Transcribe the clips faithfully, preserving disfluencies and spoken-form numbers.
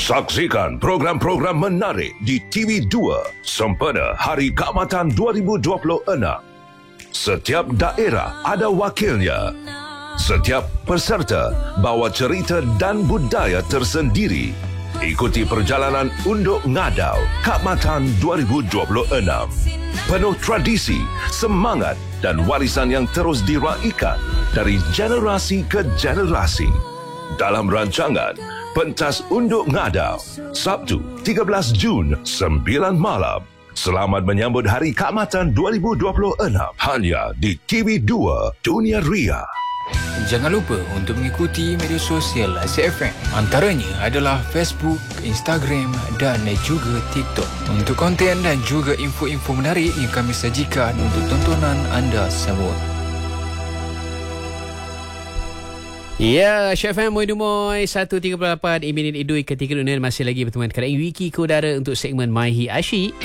Saksikan program-program menarik di T V dua sempena Hari Keamatan dua ribu dua puluh enam. Setiap daerah ada wakilnya. Setiap peserta bawa cerita dan budaya tersendiri. Ikuti perjalanan Unduk Ngadau Keamatan dua ribu dua puluh enam. Penuh tradisi, semangat dan warisan yang terus diraikan dari generasi ke generasi. Dalam rancangan Pentas Unduk Ngadau, Sabtu tiga belas Jun, sembilan malam. Selamat menyambut Hari Keamatan dua ribu dua puluh enam hanya di T V dua Dunia Ria. Jangan lupa untuk mengikuti media sosial Aziz F M. Antaranya adalah Facebook, Instagram dan juga TikTok. Untuk konten dan juga info-info menarik yang kami sajikan untuk tontonan anda semua. Ya, Chef M Moy Dumoy seratus tiga puluh lapan Iminin Idui ketika dunia masih lagi berteman kerana Wiki Kodara untuk segmen Maihi Asyik.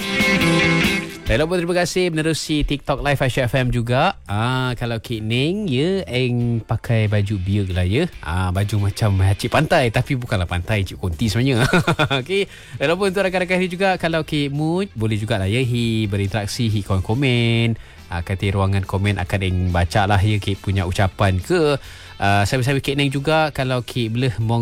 Dan lupa terima kasih menerusi TikTok Live Asyik F M juga. Ah, kalau Kik Ning, ya, Eng pakai baju biar lah ya. Ah, baju macam cik pantai tapi bukanlah pantai, cik konti sebenarnya. Okey. Dan lupa untuk rakan-rakan ni juga, kalau Kik Mood boleh jugalah ya, hi berinteraksi, hi komen-komen. Ah, kata ruangan komen akan Eng baca lah ya Kik punya ucapan ke. Uh, Sabi-sabi Kik Neng juga, kalau Kik boleh mong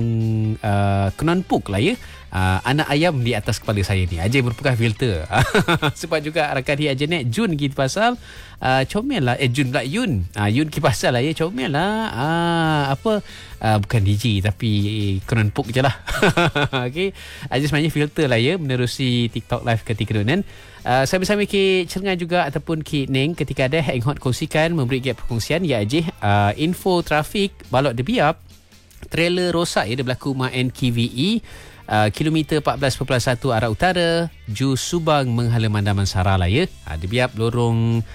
uh, kenonpuk lah ya, uh, anak ayam di atas kepala saya ni aja merupakan filter. Sebab juga rakan hi aja nek Jun kita pasal uh, comel lah, eh Jun pula Yun uh, Yun kita pasal lah ya, comel lah uh, apa uh, bukan D J tapi kenonpuk je lah. Okay, aja sebenarnya filter lah ya menerusi TikTok Live ketika dunia. Uh, Sambil-sambil Kik Cengar juga ataupun Kik Neng ketika ada Hang Hot kongsikan memberi gap perkongsian ya aja uh, info trafik balok debiap trailer rosak ya dia berlaku rumah N K V E uh, kilometer empat belas perpuluhan satu arah utara Ju Subang menghala Mandaman Sara lah ya. Uh, debiap lorong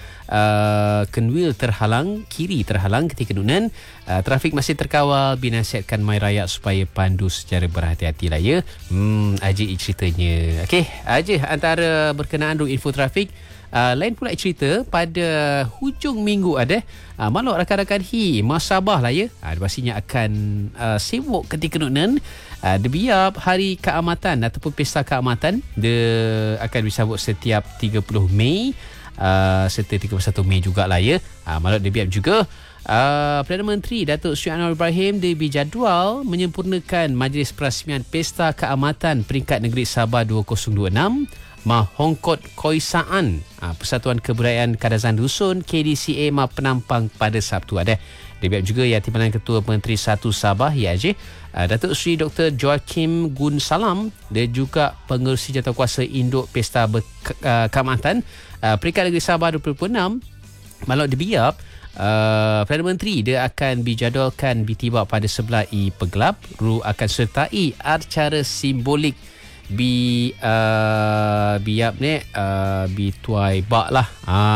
uh, Kenwil terhalang, kiri terhalang ketika dunan. Uh, trafik masih terkawal, binasihatkan mai rakyat supaya pandu secara berhati-hati lah ya. Hmm, aja ceritanya. Okey, aja antara berkenaan dengan info trafik. Uh, lain pula cerita pada hujung minggu ada uh, maklum rakan-rakan hi Mas Sabah lah ya. Uh, pastinya akan uh, sibuk ketika nunan uh, debiap Hari Keamatan ataupun Pesta Keamatan. Dia akan disambut setiap tiga puluh Mei uh, serta tiga puluh satu Mei jugalah ya. Uh, maklum debiap juga Uh, Perdana Menteri Datuk Seri Anwar Ibrahim dia berjadual menyempurnakan Majlis Perasmian Pesta Keamatan Peringkat Negeri Sabah dua ribu dua puluh enam Mahongkot Koisaan, uh, Persatuan Kebudayaan Kadazan Dusun K D C A Mah Penampang pada Sabtu ada. Debiap juga ya Timbalan Ketua Menteri satu Sabah ya Aceh, uh, Datuk Seri Doktor Joaquim Gun Salam dan juga Pengerusi Jawatankuasa Induk Pesta Ber- uh, Keamatan uh, Peringkat Negeri Sabah dua ribu dua puluh enam maklum debiap. Uh, Perdana Menteri dia akan dijadualkan bertiba pada sebelah i Pegelap. Ru akan sertai acara simbolik bi uh, biap ni uh, bi tuai bak lah.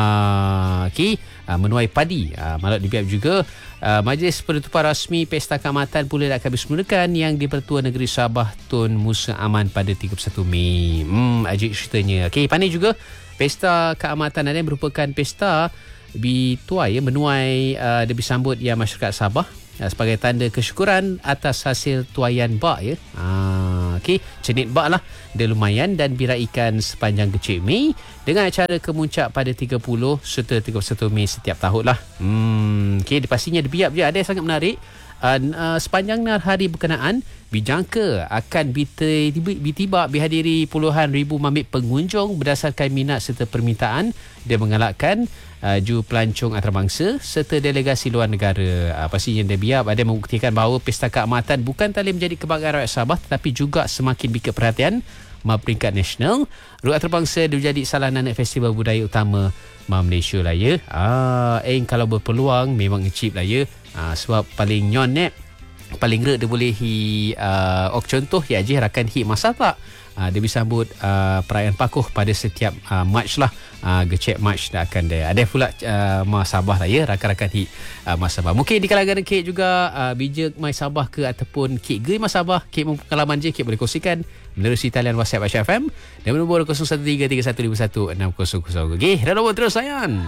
Ah, okey, uh, menuai padi. Uh, maklum dibiap juga uh, Majlis Penutupan Rasmi Pesta Keamatan pula akan disemulakan yang di-Pertuan Negeri Sabah Tun Musa Aman pada tiga puluh satu Mei. Hmm, ajik ceritanya. Okey, pandai juga Pesta Keamatan ada merupakan pesta bituai ya, menuai uh, dia disambut ya masyarakat Sabah uh, sebagai tanda kesyukuran atas hasil tuaian bak ya. Ah, okey, cenit bak lah dia lumayan dan biraikan sepanjang kecil Mei dengan acara kemuncak pada tiga puluh serta tiga puluh satu Mei setiap tahun lah. Hmm, okey, dia pastinya dibiap je ada yang sangat menarik. Uh, uh, sepanjang hari berkenaan dijangka akan bitibak dihadiri puluhan ribu mamit pengunjung berdasarkan minat serta permintaan. Dia mengalakkan uh, ju pelancong antarabangsa serta delegasi luar negara. Uh, pastinya dia biar ada membuktikan bahawa Pesta Keamatan bukan tali menjadi kebanggaan rakyat Sabah tetapi juga semakin bingkit perhatian ma peringkat nasional. Ruang antarabangsa dia menjadi salah nanak festival budaya utama ma Malaysia lah ya. Ah, eh kalau berpeluang memang ngecip lah ya. Ah, sebab paling nyon net paling gerak dia boleh hi uh, ok contoh ya je rakan hi masa tak uh, dia disambut uh, perayaan pakuh pada setiap uh, March lah, uh, gecek March dah akan dia ada pula uh, Mas Sabah lah ya rakan-rakan hi uh, Mas Sabah. Mungkin di kalangan Kek juga uh, bijak Mas Sabah ke ataupun Kek Geri Mas Sabah, Kek pengalaman je Kek boleh kongsikan menerusi talian WhatsApp Asyik F M dan nombor kosong satu tiga tiga satu lima satu enam kosong kosong. Okey, dan nombor terus sayang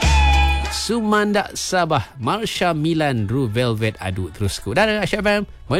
Sumandak Sabah Marsha Milan Ru Velvet adu terus ke udara Asyik F M.